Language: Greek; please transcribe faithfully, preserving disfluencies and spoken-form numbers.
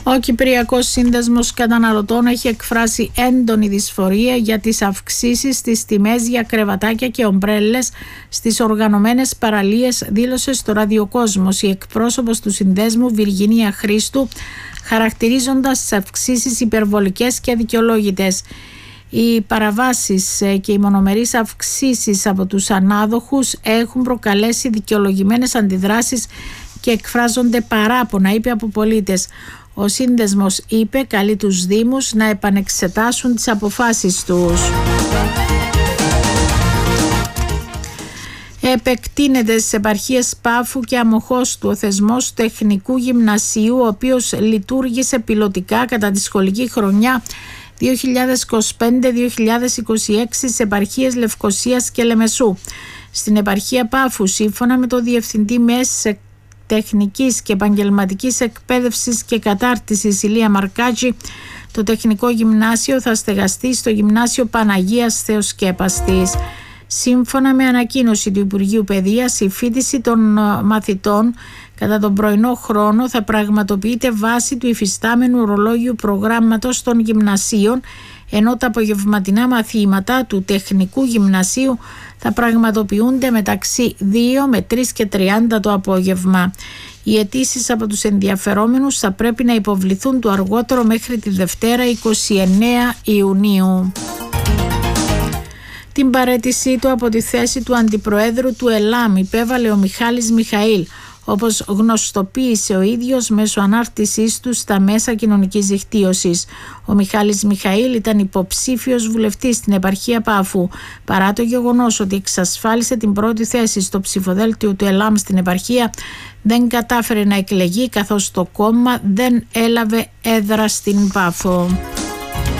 Ο Κυπριακός Σύνδεσμος Καταναλωτών έχει εκφράσει έντονη δυσφορία για τις αυξήσεις στις τιμές για κρεβατάκια και ομπρέλες στις οργανωμένες παραλίες, δήλωσε στο Ραδιοκόσμος η εκπρόσωπος του Συνδέσμου Βιργινία Χρήστου, χαρακτηρίζοντας τις αυξήσεις υπερβολικές και αδικαιολόγητες. Οι παραβάσεις και οι μονομερείς αυξήσεις από τους ανάδοχους έχουν προκαλέσει δικαιολογημένες αντιδράσεις και εκφράζονται παράπονα, είπε, από πολίτες. Ο Σύνδεσμος, είπε, καλεί τους Δήμους να επανεξετάσουν τις αποφάσεις τους. Επεκτείνεται στις επαρχίες Πάφου και Αμοχώστου ο θεσμός του Τεχνικού Γυμνασίου, ο οποίος λειτουργήσε πιλωτικά κατά τη σχολική χρονιά δύο χιλιάδες είκοσι πέντε δύο χιλιάδες είκοσι έξι στις επαρχίες Λευκωσίας και Λεμεσού. Στην επαρχία Πάφου, σύμφωνα με το Διευθυντή Μέσης Τεχνικής και Επαγγελματικής Εκπαίδευσης και Κατάρτισης Ηλία Μαρκάτζη, το Τεχνικό Γυμνάσιο θα στεγαστεί στο Γυμνάσιο Παναγίας Θεοσκέπαστης. Σύμφωνα με ανακοίνωση του Υπουργείου Παιδείας, η φοιτηση των μαθητών κατά τον πρωινό χρόνο θα πραγματοποιείται βάσει του υφιστάμενου ορολόγιου προγράμματος των γυμνασίων, ενώ τα απογευματινά μαθήματα του Τεχνικού Γυμνασίου θα πραγματοποιούνται μεταξύ δύο με τρεις και τριάντα το απόγευμα. Οι αιτήσεις από τους ενδιαφερόμενους θα πρέπει να υποβληθούν το αργότερο μέχρι τη Δευτέρα εικοστή ενάτη Ιουνίου. Την παραίτησή του από τη θέση του Αντιπροέδρου του ΕΛΑΜ υπέβαλε ο Μιχάλης Μιχαήλ, όπως γνωστοποίησε ο ίδιος μέσω ανάρτησής του στα μέσα κοινωνικής δικτύωσης. Ο Μιχάλης Μιχαήλ ήταν υποψήφιος βουλευτής στην επαρχία Πάφου. Παρά το γεγονός ότι εξασφάλισε την πρώτη θέση στο ψηφοδέλτιο του ΕΛΑΜ στην επαρχία, δεν κατάφερε να εκλεγεί, καθώς το κόμμα δεν έλαβε έδρα στην Πάφο.